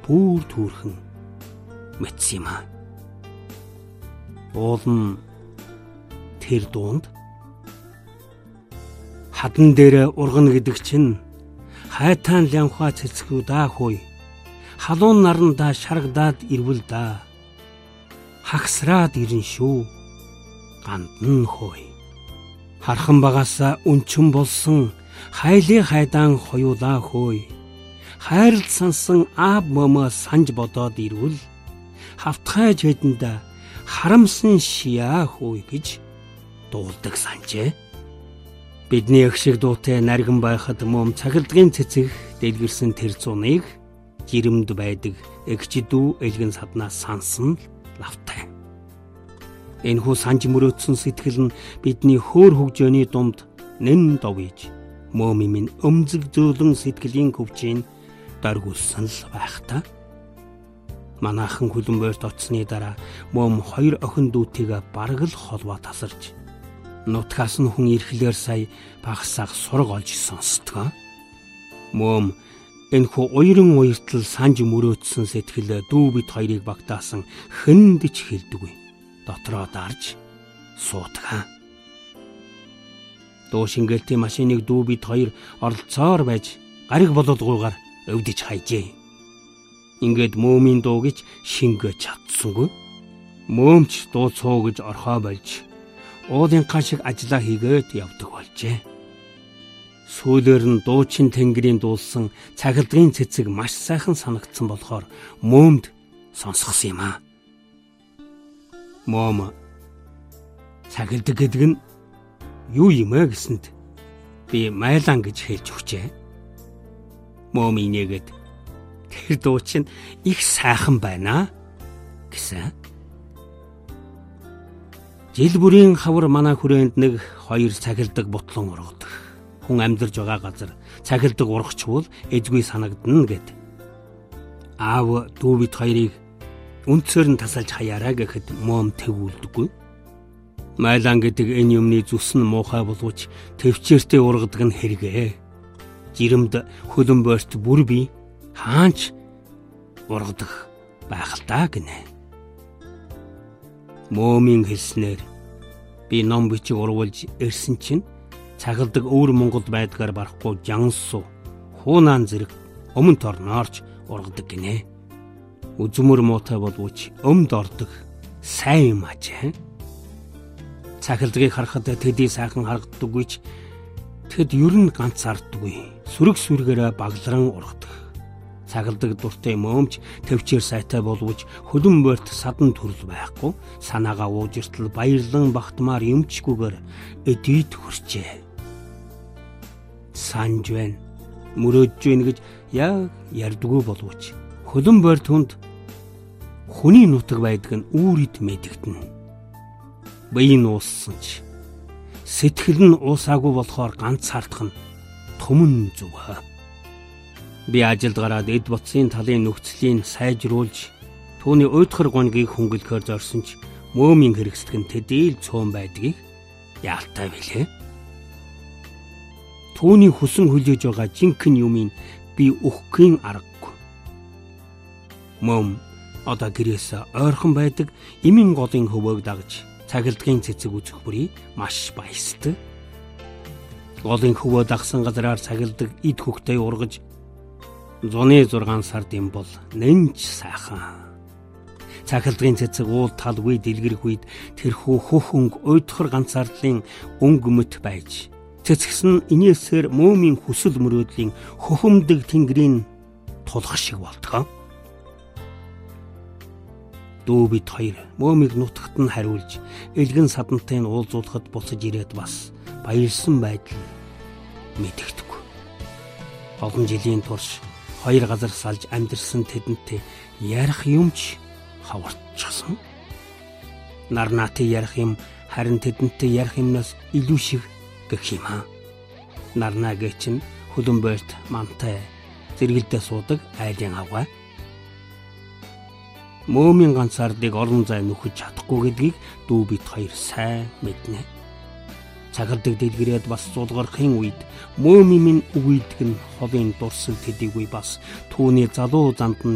бүр түүрхэн мэдсэн юм аа. Уул нь тэр дуунд хадан дээр ургана гэдэг чинь хайтаан лянхаа цэцгүү даа хөөе. Халуун нарандаа шаргадаад ирвэл даа. Хагсраад ирэн шүү. Гандан хөөе. Хархан багасаа үнчэн болсон хайлын хайдаан хоёулаа хөөе. Хайрл сансан аав мөмө санж бодоод ирвэл хавтгайж хэдэндээ харамсан шиа хөөе гэж дуулдаг санжээ. Бидний их шиг дуутай нарган байхад мөн цахилдгийн цэцэг дэлгэрсэн тэр зуныг жирэмд байдаг эгчдүү элгэн саднаас сансан лавтай. Энэхүү санж мөрөөдсөн сэтгэл нь бидний хөөр хөгжөөний дунд нэн довж мөөмийн минь өмзөг зөөлөн сэтгэлийн хөвчийн дөргүүлсэн л байх та. Манайхан хөлбөмбөөрт очсны дараа мөөм 2 охин дүүтэйгээ бараг л холбоо тасарч нутгаас нь хүн ирэхлээр сая багсаах сураг олж сонсдгоо. Мөөм энэхүү уяран уяртал санж мөрөөдсөн сэтгэл дүү бид хоёрыг багтаасан хэнд ч хэлдэггүй. Дотроо дарж суудгаа. Дуу шингэлтийн машиныг дүү бид хоёр оролцоор байж гариг бололгүйгээр өвдөж хайжээ. Ингээд мөөмийн дуу гэж шингэж чадсангүй. Мөөмч дуу цоо гэж орхоо болж уулынхаа шиг ажиллаа хийгээд явдаг болжээ. Сүүлээр нь дуучин тэнгэрийн дуулсан цахилдгийн цэцэг маш сайхан санагдсан болохоор мөөмд сонсгосон юм аа. Мөөм цахилдаг гэдэг нь юу юм бэ гэсэнд би майлан гэж хэлж өгчээ. Мөөм инээгээд тэр дуу чинь их сайхан байна гэсэн. Жил бүрийн хавар манай хүрээнд 1-2 цахилдаг бутлан ургадаг. Хүн амьдарч байгаа газар цахилдаг ургачвал эзгүй санагдана гэд. Аав дүү бид хоёрыг үнцээр нь тасалж хаяараа гэхэд мөөм тэгүүлдэггүй. Майлан гэдэг энэ юмны зүс нь муухай боловч төвчээртэй ургадаг нь хэрэгээ. Жирэмд хөлбөмбөөрт бүр би хаанч ургадаг байх л даа гинэ. Мөөмийн хэлснээр би ном бичиг урвуулж ирсэн чинь цахилдаг өвөр Монголд байдгаар барахгүй Жансуу, Хуунан зэрэг өмнө торноорч ургадаг гинэ. Үзмөр муутай боловч өмд ордог сайн юм ажээ. Цахилдгийг харахад тэдий сайхан харагддаггүй ч тэд ер нь ганцаардаггүй. Сүрэг сүргээрээ багларан ургадаг. Цахилдаг дуртай мөөмч төвчээр сайтай боловч хөлбөмбөөрт садан төрөл байхгүй. Санаагаа уужиртал баярлан багтмаар юмчгүйгээр эдийд хүрчээ. Санж байна. Мөрөөдж байна гэж яг ярьдгүй боловч хөлбөмбөөр түнд хүний нутаг байдаг нь үүрид мэдэгдэнэ. Бие нууссан ч сэтгэл нь уусаагүй болохоор ганцаардах нь түмэн зүгөө. Би ажилд гараад эд бутсын талын нөхцөлийг сайжруулж түүний уйдхар гонгийг хөнгөлөхөөр зорьсон ч мөөмийн хэрэгсдэг нь тэдээл цөөн байдгийг яалтай билээ. Түүний хүсэн хүлээж байгаа жинхэнэ юмыг би өгөхийн аргагүй. Мөөм одоо гэрээс ойрхон байдаг эмийн голын хөвөөг дагж цахилдгийн цэцэг үзэх бүрий маш баясдаг. Голын хөвөө дагсан газараар цахилдаг эд хөхтэй ургаж зуны 6 сард юм бол нэнч сайхан. Цахилдгийн цэцэг уул талгүй дэлгэрэх үед тэрхүү хөхөнг уйдхар ганцаардлын өнгө мөт байж цэцгсэн инээсээр мөөмийн хүсэл мөрөөдлийн хөхөмдөг тэнгэрийн тулах шиг болтгоо. Дүү бид хоёр мөөмийг нутагт нь хариулж элгэн садантай нь уулзуулахад буцаж ирээд бас баярлсан байдал мэдэгдэв. Олон жилийн турш 2 газар салж амьдэрсэн тэдэнтэй ярих юмч хаварчихсан. Нарнааты ярих юм харин тэдэнтэй ярих юмнаас илүү шиг гэх юм аа. Нарнаагээ чинь хөлбөмбөөрт мантай зэрэгэлдээ суудаг айлын авгаа. Мөөмийн ганцаардыг олон зай нөхөж чадахгүй гэдгийг дүү бид хоёр сайн мэднэ. Цахилдаг дэлгэрээд бас зулгархын үед мөөмийн минь үгүйдэг нь ховын дурсал тэдийгүй бас түүний залуу занд нь